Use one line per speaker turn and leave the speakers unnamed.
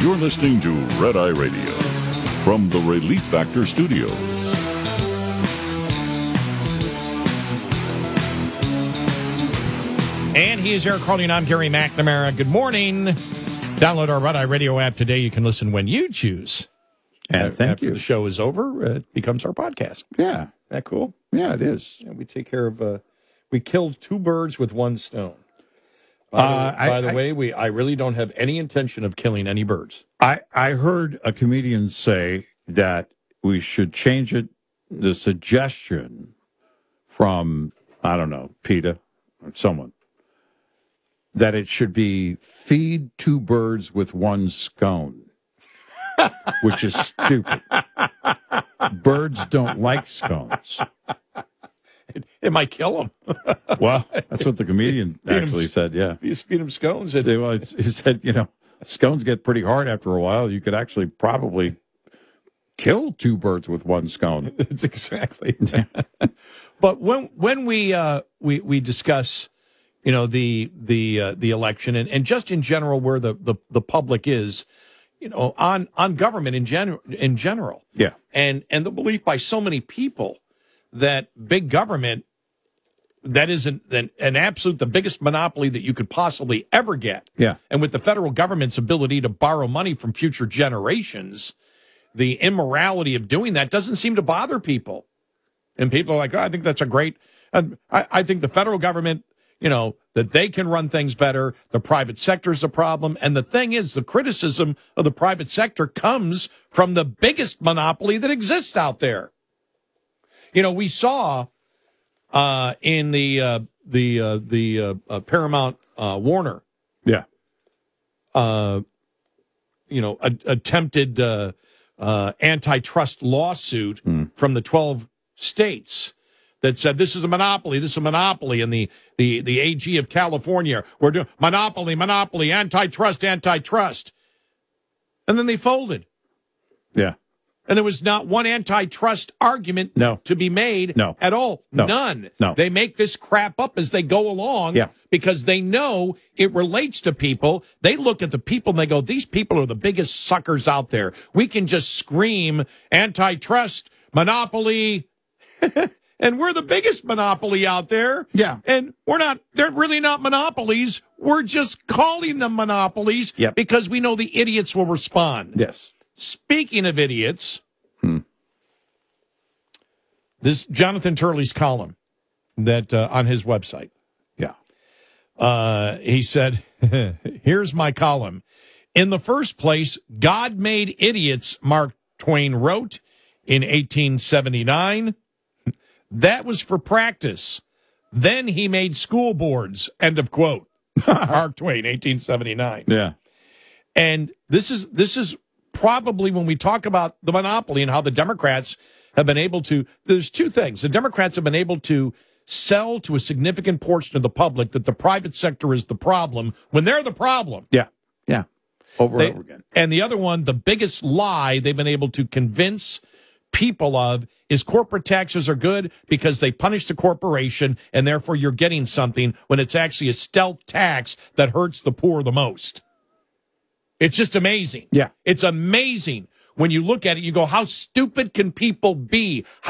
You're listening to Red Eye Radio from the Relief Factor Studios.
And he is Eric Carly, and I'm Gary McNamara. Good morning. Download our Red Eye Radio app today. You can listen when you choose.
And thank
After
you.
the show is over, it becomes our podcast.
Yeah.
Isn't that cool?
Yeah, it is.
Yeah, we take care of, we killed two birds with one stone. By the way, I really don't have any intention of killing any birds.
I heard a comedian say that we should change it, the suggestion from, I don't know, PETA or someone, that it should be feed two birds with one scone, which is stupid. Birds don't like scones.
It might kill them.
Well, that's what the comedian actually said, yeah.
You feed them scones.
He said, scones get pretty hard after a while. You could actually probably kill two birds with one scone.
It's exactly. But when we discuss, the election and just in general where the public is, on government in general.
Yeah.
And the belief by so many people that big government, that is an absolute, the biggest monopoly that you could possibly ever get.
Yeah.
And with the federal government's ability to borrow money from future generations, the immorality of doing that doesn't seem to bother people. And people are like, I think that's a great, I think the federal government, that they can run things better. The private sector is a problem. And the thing is, the criticism of the private sector comes from the biggest monopoly that exists out there. We saw in the Paramount Warner,
Yeah.
attempted antitrust lawsuit from the 12 states that said this is a monopoly, and the AG of California, we're doing monopoly, antitrust, and then they folded.
Yeah.
And there was not one antitrust argument to be made at all.
No.
None.
No.
They make this crap up as they go along because they know it relates to people. They look at the people and they go, these people are the biggest suckers out there. We can just scream antitrust, monopoly, and we're the biggest monopoly out there.
Yeah.
And they're really not monopolies. We're just calling them monopolies because we know the idiots will respond.
Yes.
Speaking of idiots, this Jonathan Turley's column that on his website.
Yeah.
He said, here's my column. In the first place, God made idiots, Mark Twain wrote in 1879. That was for practice. Then he made school boards, end of quote. Mark Twain, 1879.
Yeah.
And this is probably when we talk about the monopoly and how the Democrats have been able to, there's two things. The Democrats have been able to sell to a significant portion of the public that the private sector is the problem when they're the problem.
Yeah. Yeah. Over and over again.
And the other one, the biggest lie they've been able to convince people of is corporate taxes are good because they punish the corporation and therefore you're getting something when it's actually a stealth tax that hurts the poor the most. It's just amazing.
Yeah.
It's amazing. When you look at it, you go, how stupid can people be?